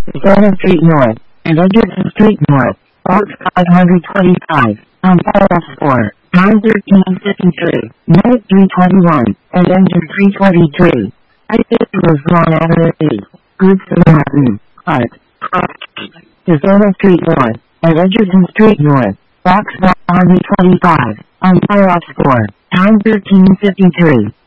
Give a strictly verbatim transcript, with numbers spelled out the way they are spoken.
Zona Street North, and Edgerton Street North, box five hundred twenty-five, on file four, time thirteen fifty-three, minute three twenty-one, and engine three twenty-three. I think it was wrong out of the Groups of Martin, Clark, to Zona Street North, and Edgerton Street North, box five hundred twenty-five, on file four, time thirteen fifty-three.